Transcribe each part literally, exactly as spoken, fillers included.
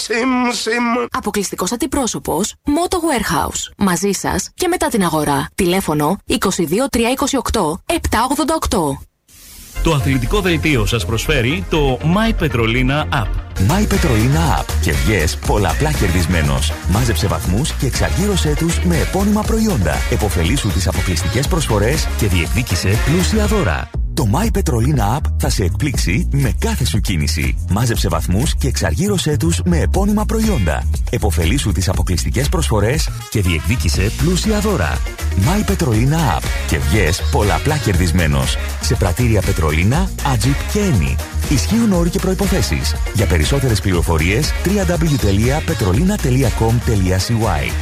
Sim, sim. Αποκλειστικός αντιπρόσωπος Moto Warehouse. Μαζί σας και μετά την αγορά. Τηλέφωνο είκοσι δύο τριακόσια είκοσι οκτώ επτακόσια ογδόντα οκτώ. Το αθλητικό δελτίο σας προσφέρει το My Petrolina App. My Petrolina App και βγες πολλαπλά κερδισμένος. Μάζεψε βαθμούς και εξαργύρωσέ τους με επώνυμα προϊόντα. Εποφελήσου τις αποκλειστικές προσφορές και διεκδίκησε πλούσια δώρα. Το My Petrolina App θα σε εκπλήξει με κάθε σου κίνηση. Μάζεψε βαθμούς και εξαργύρωσέ τους με επώνυμα προϊόντα. Εποφελήσου τις αποκλειστικές προσφορές και διεκδίκησε πλούσια δώρα. My Petrolina App και βγες πολλαπλά κερδισμένος. Σε πρατήρια Πετρολίνα, Ατζιπ και Eni. Ισχύουν όροι και προϋποθέσεις. Για περισσότερες πληροφορίες double-u double-u double-u τελεία petrolina τελεία com τελεία c y.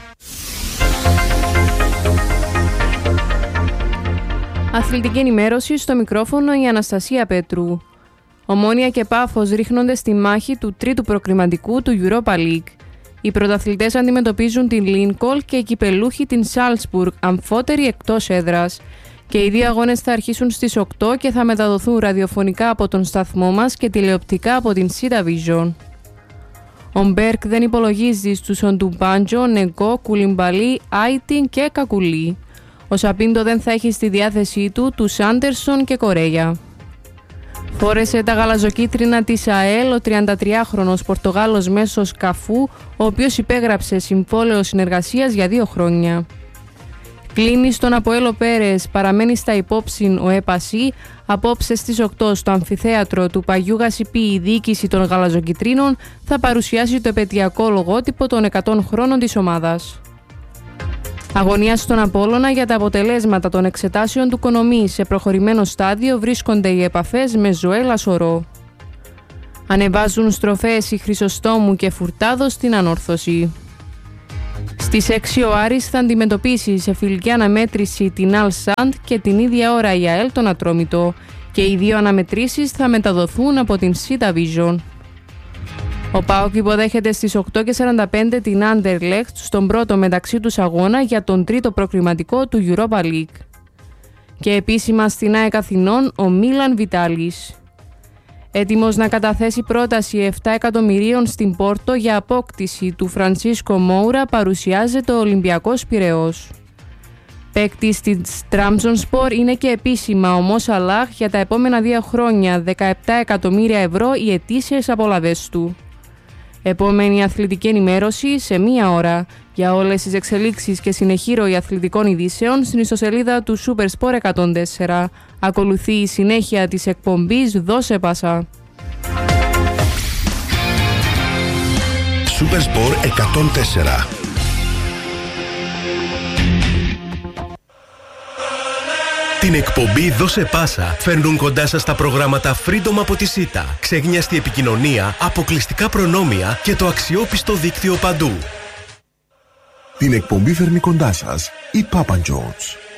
Αθλητική ενημέρωση, στο μικρόφωνο η Αναστασία Πέτρου. Ομόνοια και Πάφος ρίχνονται στη μάχη του τρίτου προκριματικού του Europa League. Οι πρωταθλητές αντιμετωπίζουν την Lincoln και οι κυπελούχοι την Salzburg, αμφότεροι εκτός έδρας. Και οι δύο αγώνες θα αρχίσουν στις οκτώ και θα μεταδοθούν ραδιοφωνικά από τον σταθμό μας και τηλεοπτικά από την Sita Vision. Ο Μπέρκ δεν υπολογίζει στους Οντουμπάντζο, Νεγκό, Κουλιμπαλί, Άιτιν και Κακουλί. Ο Σαπίντο δεν θα έχει στη διάθεσή του τους Άντερσον και Κορέια. Φόρεσε τα γαλαζοκίτρινα της ΑΕΛ ο τριαντατριάχρονος Πορτογάλος μέσος Καφού, ο οποίος υπέγραψε συμβόλαιο συνεργασίας για δύο χρόνια. Κλείνει στον Αποέλο Πέρες, παραμένει στα υπόψη ο ΕΠΑΣΥ. Απόψε στις οκτώ στο αμφιθέατρο του Παγιού Γασιπί η διοίκηση των γαλαζοκιτρίνων θα παρουσιάσει το επαιτειακό λογότυπο των εκατό χρόνων της ομάδας. Αγωνία στον Απόλλωνα για τα αποτελέσματα των εξετάσεων του Κονομή. Σε προχωρημένο στάδιο βρίσκονται οι επαφές με Ζωέλα Σωρό. Ανεβάζουν στροφές η Χρυσοστόμου και Φουρτάδο στην ανόρθωση. Στις έξι ο Άρης θα αντιμετωπίσει σε φιλική αναμέτρηση την Αλ Σαντ και την ίδια ώρα η ΑΕΛ τον Ατρόμητο. Και οι δύο αναμετρήσεις θα μεταδοθούν από την Sita Vision. Ο ΠΑΟΚ υποδέχεται στις οκτώ και σαράντα πέντε την Άντερλεχτ στον πρώτο μεταξύ τους αγώνα για τον τρίτο προκριματικό του Europa League. Και επίσημα στην ΑΕΚ Αθηνών ο Μίλαν Βιτάλης. Έτοιμος να καταθέσει πρόταση επτά εκατομμυρίων στην Πόρτο για απόκτηση του Φρανσίσκο Μόουρα παρουσιάζεται ο Ολυμπιακός Πειραιώς. Παίκτης της Τραμζονσπορ είναι και επίσημα ο Μο Σαλάχ για τα επόμενα δύο χρόνια, δεκαεπτά εκατομμύρια ευρώ οι ετήσιες απολαβές του. Επόμενη αθλητική ενημέρωση σε μία ώρα. Για όλες τις εξελίξεις και συνεχή ροή αθλητικών ειδήσεων στην ιστοσελίδα του Supersport εκατόν τέσσερα. Ακολουθεί η συνέχεια της εκπομπής «Δώσε Πάσα». Supersport εκατόν τέσσερα. Την εκπομπή «Δώσε Πάσα» φέρνουν κοντά σας τα προγράμματα Freedom από τη Sita, ξεγνιαστή επικοινωνία, αποκλειστικά προνόμια και το αξιόπιστο δίκτυο παντού. Την εκπομπή φέρνει κοντά σας η Papa John's.